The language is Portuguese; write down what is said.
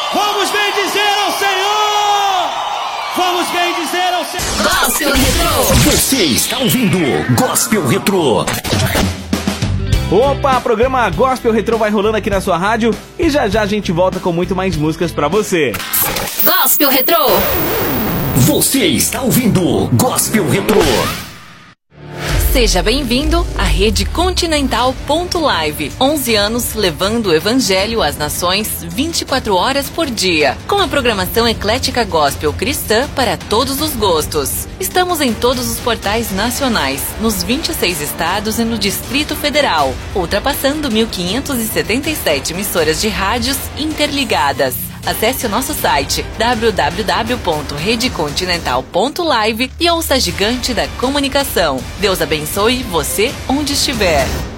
Vamos bendizer ao Senhor! Vamos bendizer ao Senhor! Gospel Retrô. Você está ouvindo Gospel Retrô. Opa, programa Gospel Retrô vai rolando aqui na sua rádio e já já a gente volta com muito mais músicas pra você. Gospel Retrô. Você está ouvindo Gospel Retrô. Seja bem-vindo à Rede Continental.live. 11 anos levando o Evangelho às nações 24 horas por dia. Com a programação eclética gospel cristã para todos os gostos. Estamos em todos os portais nacionais, nos 26 estados e no Distrito Federal, ultrapassando 1.577 emissoras de rádios interligadas. Acesse o nosso site www.redecontinental.live e ouça a gigante da comunicação. Deus abençoe você onde estiver.